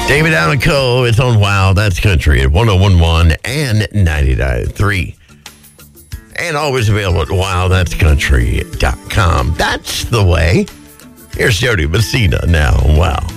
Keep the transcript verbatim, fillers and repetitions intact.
David Allan Coe, it's on Wow, That's Country at one oh one one and ninety-nine point three. And always available at wow that's country dot com. That's the way. Here's Jody Messina now. Wow.